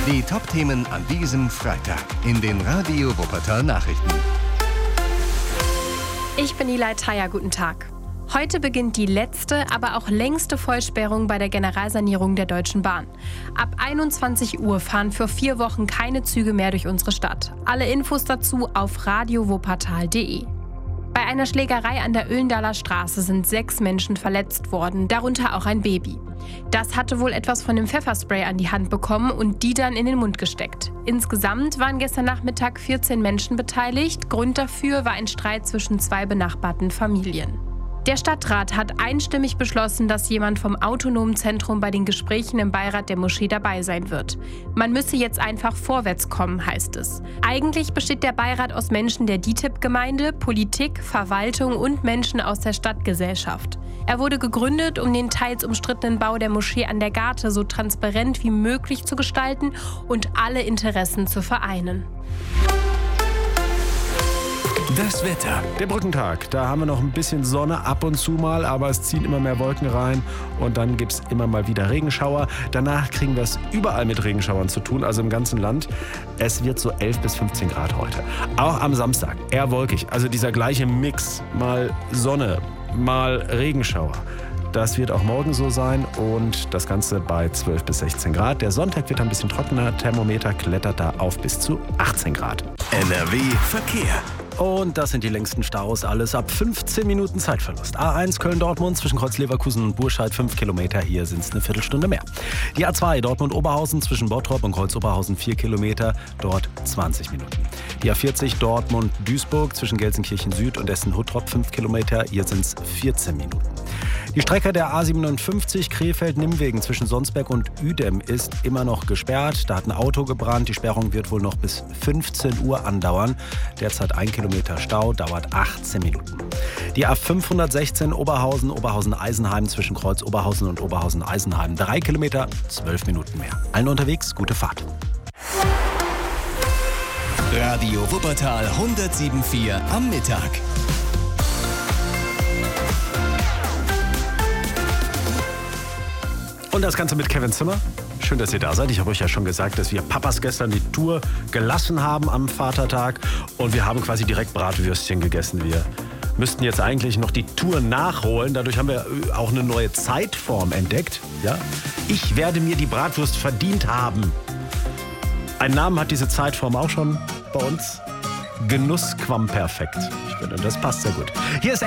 Die Top-Themen an diesem Freitag in den Radio Wuppertal Nachrichten. Ich bin Nilay Taya, guten Tag. Heute beginnt die letzte, aber auch längste Vollsperrung bei der Generalsanierung der Deutschen Bahn. Ab 21 Uhr fahren für 4 Wochen keine Züge mehr durch unsere Stadt. Alle Infos dazu auf radiowuppertal.de. Bei einer Schlägerei an der Oelendaler Straße sind 6 Menschen verletzt worden, darunter auch ein Baby. Das hatte wohl etwas von dem Pfefferspray an die Hand bekommen und die dann in den Mund gesteckt. Insgesamt waren gestern Nachmittag 14 Menschen beteiligt. Grund dafür war ein Streit zwischen 2 benachbarten Familien. Der Stadtrat hat einstimmig beschlossen, dass jemand vom Autonomen Zentrum bei den Gesprächen im Beirat der Moschee dabei sein wird. Man müsse jetzt einfach vorwärts kommen, heißt es. Eigentlich besteht der Beirat aus Menschen der DİTİB-Gemeinde, Politik, Verwaltung und Menschen aus der Stadtgesellschaft. Er wurde gegründet, um den teils umstrittenen Bau der Moschee an der Garte so transparent wie möglich zu gestalten und alle Interessen zu vereinen. Das Wetter. Der Brückentag, da haben wir noch ein bisschen Sonne ab und zu mal, aber es ziehen immer mehr Wolken rein und dann gibt es immer mal wieder Regenschauer. Danach kriegen wir es überall mit Regenschauern zu tun, also im ganzen Land. Es wird so 11 bis 15 Grad heute. Auch am Samstag eher wolkig, also dieser gleiche Mix, mal Sonne, mal Regenschauer. Das wird auch morgen so sein und das Ganze bei 12 bis 16 Grad. Der Sonntag wird ein bisschen trockener, Thermometer klettert da auf bis zu 18 Grad. NRW Verkehr. Und das sind die längsten Staus, alles ab 15 Minuten Zeitverlust. A1 Köln-Dortmund zwischen Kreuz Leverkusen und Burscheid 5 Kilometer, hier sind es eine Viertelstunde mehr. Die A2 Dortmund-Oberhausen zwischen Bottrop und Kreuz-Oberhausen 4 Kilometer, dort 20 Minuten. Die A40 Dortmund-Duisburg zwischen Gelsenkirchen Süd und Essen-Huttrop 5 Kilometer, hier sind es 14 Minuten. Die Strecke der A57 Krefeld-Nimmwegen zwischen Sonsberg und Uedem ist immer noch gesperrt. Da hat ein Auto gebrannt. Die Sperrung wird wohl noch bis 15 Uhr andauern. Derzeit 1 Kilometer Stau, dauert 18 Minuten. Die A516 Oberhausen-Eisenheim zwischen Kreuz Oberhausen und Oberhausen-Eisenheim 3 Kilometer, 12 Minuten mehr. Allen unterwegs, gute Fahrt. Radio Wuppertal 107.4 am Mittag. Und das Ganze mit Kevin Zimmer. Schön, dass ihr da seid. Ich habe euch ja schon gesagt, dass wir Papas gestern die Tour gelassen haben am Vatertag. Und wir haben quasi direkt Bratwürstchen gegessen. Wir müssten jetzt eigentlich noch die Tour nachholen. Dadurch haben wir auch eine neue Zeitform entdeckt. Ja? Ich werde mir die Bratwurst verdient haben. Einen Namen hat diese Zeitform auch schon bei uns. Genussquamperfekt. Ich finde, das passt sehr gut. Hier ist